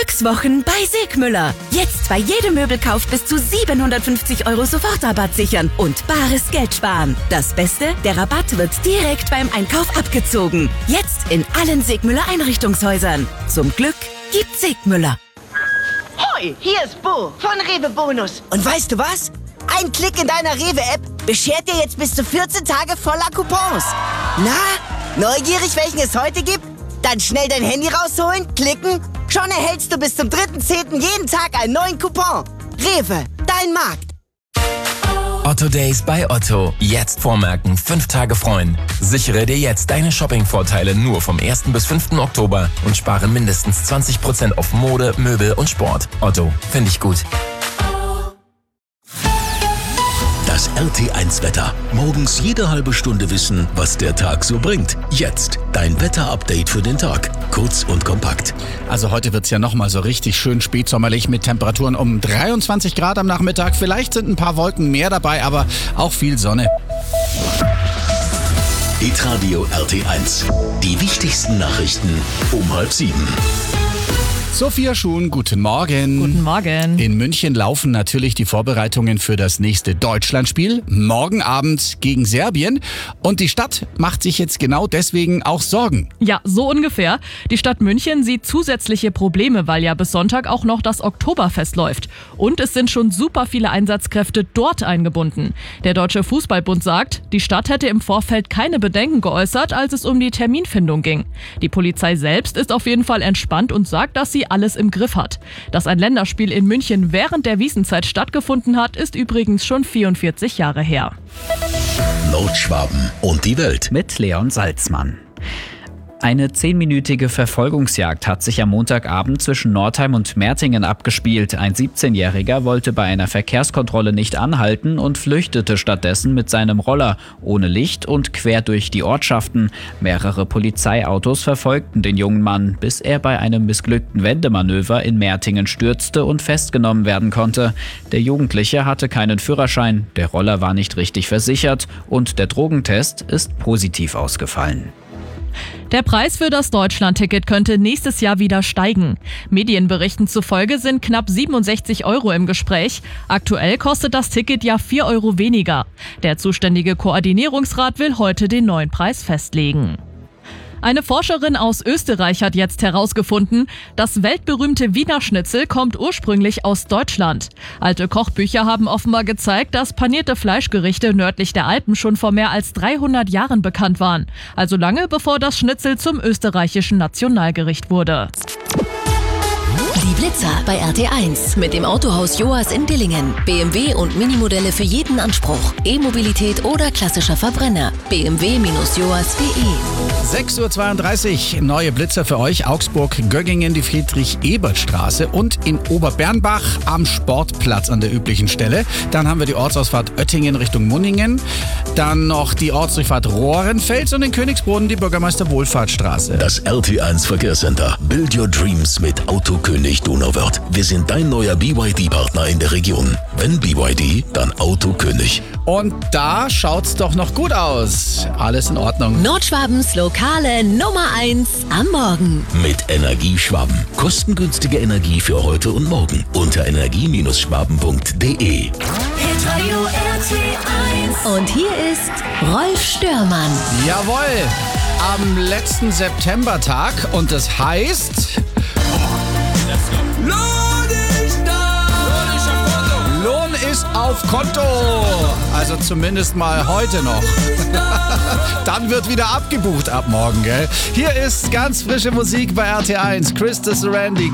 Glückswochen bei Segmüller. Jetzt bei jedem Möbelkauf bis zu 750 € Sofortrabatt sichern und bares Geld sparen. Das Beste, der Rabatt wird direkt beim Einkauf abgezogen. Jetzt in allen Segmüller Einrichtungshäusern. Zum Glück gibt's Segmüller. Hoi, hier ist Bo von Rewe Bonus. Und weißt du was? Ein Klick in deiner Rewe-App beschert dir jetzt bis zu 14 Tage voller Coupons. Na, neugierig, welchen es heute gibt? Dann schnell dein Handy rausholen, klicken. Schon erhältst du bis zum 3.10. jeden Tag einen neuen Coupon. Rewe, dein Markt. Otto Days bei Otto. Jetzt vormerken, 5 Tage freuen. Sichere dir jetzt deine Shopping-Vorteile nur vom 1. bis 5. Oktober und spare mindestens 20% auf Mode, Möbel und Sport. Otto, finde ich gut. Das RT1-Wetter. Morgens jede halbe Stunde wissen, was der Tag so bringt. Jetzt dein Wetter-Update für den Tag. Kurz und kompakt. Also heute wird's ja nochmal so richtig schön spätsommerlich mit Temperaturen um 23 Grad am Nachmittag. Vielleicht sind ein paar Wolken mehr dabei, aber auch viel Sonne. Hitradio RT1. Die wichtigsten Nachrichten um 6:30. Sophia Schuhn, guten Morgen. Guten Morgen. In München laufen natürlich die Vorbereitungen für das nächste Deutschlandspiel. Morgen Abend gegen Serbien. Und die Stadt macht sich jetzt genau deswegen auch Sorgen. Ja, so ungefähr. Die Stadt München sieht zusätzliche Probleme, weil ja bis Sonntag auch noch das Oktoberfest läuft. Und es sind schon super viele Einsatzkräfte dort eingebunden. Der Deutsche Fußballbund sagt, die Stadt hätte im Vorfeld keine Bedenken geäußert, als es um die Terminfindung ging. Die Polizei selbst ist auf jeden Fall entspannt und sagt, dass sie alles im Griff hat. Dass ein Länderspiel in München während der Wiesnzeit stattgefunden hat, ist übrigens schon 44 Jahre her. Nordschwaben und die Welt. Mit Leon Salzmann. Eine 10-minütige Verfolgungsjagd hat sich am Montagabend zwischen Nordheim und Mertingen abgespielt. Ein 17-Jähriger wollte bei einer Verkehrskontrolle nicht anhalten und flüchtete stattdessen mit seinem Roller ohne Licht und quer durch die Ortschaften. Mehrere Polizeiautos verfolgten den jungen Mann, bis er bei einem missglückten Wendemanöver in Mertingen stürzte und festgenommen werden konnte. Der Jugendliche hatte keinen Führerschein, der Roller war nicht richtig versichert und der Drogentest ist positiv ausgefallen. Der Preis für das Deutschland-Ticket könnte nächstes Jahr wieder steigen. Medienberichten zufolge sind knapp 67 € im Gespräch. Aktuell kostet das Ticket ja 4 € weniger. Der zuständige Koordinierungsrat will heute den neuen Preis festlegen. Eine Forscherin aus Österreich hat jetzt herausgefunden, das weltberühmte Wiener Schnitzel kommt ursprünglich aus Deutschland. Alte Kochbücher haben offenbar gezeigt, dass panierte Fleischgerichte nördlich der Alpen schon vor mehr als 300 Jahren bekannt waren. Also lange bevor das Schnitzel zum österreichischen Nationalgericht wurde. Die Blitzer bei RT1 mit dem Autohaus Joas in Dillingen. BMW und Minimodelle für jeden Anspruch. E-Mobilität oder klassischer Verbrenner. bmw-joas.de. 6:32 Uhr, neue Blitzer für euch. Augsburg, Göggingen, die Friedrich-Ebert-Straße und in Oberbernbach am Sportplatz an der üblichen Stelle. Dann haben wir die Ortsausfahrt Oettingen Richtung Munningen. Dann noch die Ortsdurchfahrt Rohrenfels und in Königsboden die Bürgermeister-Wohlfahrtsstraße. Das RT1 Verkehrscenter. Build your dreams mit Autokönig Donauwörth. Wir sind dein neuer BYD-Partner in der Region. Wenn BYD, dann Autokönig. Und da schaut's doch noch gut aus. Alles in Ordnung. Nordschwabens lokale Nummer 1 am Morgen. Mit Energieschwaben. Kostengünstige Energie für heute und morgen. Unter energie-schwaben.de. Und hier ist Rolf Störmann. Jawohl, am letzten Septembertag und das heißt... Lohn ist auf Konto. Also zumindest mal heute noch. Dann wird wieder abgebucht ab morgen, gell? Hier ist ganz frische Musik bei RT1. Chris Randy.